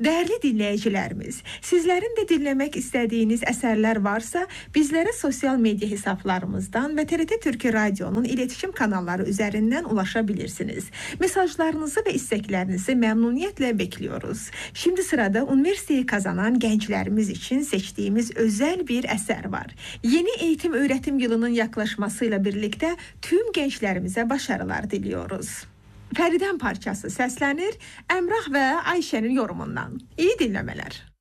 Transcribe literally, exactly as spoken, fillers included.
Dəyərli dinləyicilərimiz, sizlərin də dinləmək istədiyiniz əsərlər varsa, bizlərə sosial media hesablarımızdan və T R T Türkiyə Radionun iletişim kanalları üzərindən ulaşa bilirsiniz. Mesajlarınızı və isteklerinizi məmnuniyyətlə bekliyoruz. Şimdi sırada üniversiteyi kazanan gençlerimiz için seçtiğimiz özel bir eser var. Yeni eğitim öğretim yılının yaklaşmasıyla birlikte tüm gençlerimize başarılar diliyoruz. Fəridən parçası səslənir Əmrah və Ayşənin yorumundan. İyi dinləmələr.